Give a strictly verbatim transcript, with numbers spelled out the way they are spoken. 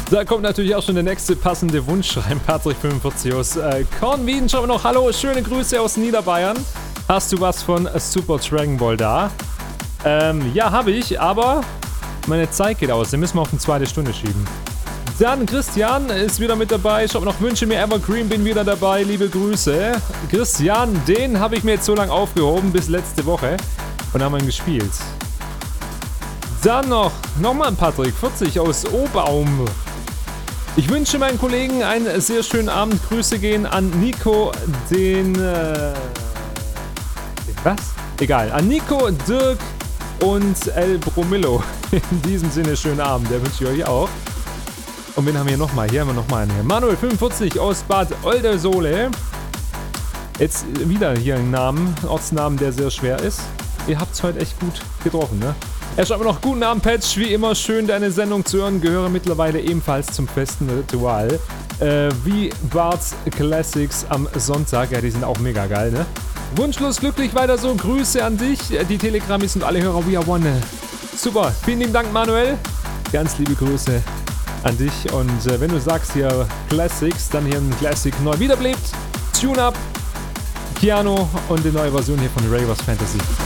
Da kommt natürlich auch schon der nächste passende Wunsch rein. Patrick fünfundvierzig aus äh, Kornwieden. Schau noch, hallo, schöne Grüße aus Niederbayern. Hast du was von Super Dragon Ball da? Ähm, ja, habe ich, aber meine Zeit geht aus. Den müssen wir auf eine zweite Stunde schieben. Dann Christian ist wieder mit dabei. Schau noch, wünsche mir Evergreen, bin wieder dabei. Liebe Grüße. Christian, den habe ich mir jetzt so lange aufgehoben, bis letzte Woche. Und haben ihn gespielt. Dann noch, nochmal ein Patrick vierzig aus Obaum. Ich wünsche meinen Kollegen einen sehr schönen Abend. Grüße gehen an Nico, den... Äh, was? Egal. An Nico, Dirk und El Bromillo. In diesem Sinne, schönen Abend. Der wünsche ich euch auch. Und wen haben wir hier nochmal? Hier haben wir nochmal einen hier. Manuel fünfundvierzig aus Bad Oldesloe. Jetzt wieder hier einen Namen, Ortsnamen, der sehr schwer ist. Ihr habt es heute echt gut getroffen, ne? Er schreibt mir noch, guten Abend, Patch. Wie immer schön, deine Sendung zu hören. Gehöre mittlerweile ebenfalls zum festen Ritual. Äh, wie Bart's Classics am Sonntag. Ja, die sind auch mega geil, ne? Wunschlos glücklich weiter so. Grüße an dich, die Telegrammis und alle Hörer. We are one. Super. Vielen lieben Dank, Manuel. Ganz liebe Grüße an dich. Und äh, wenn du sagst hier Classics, dann hier ein Classic neu wiederbelebt. Tune Up, Piano und die neue Version hier von Ravers Fantasy.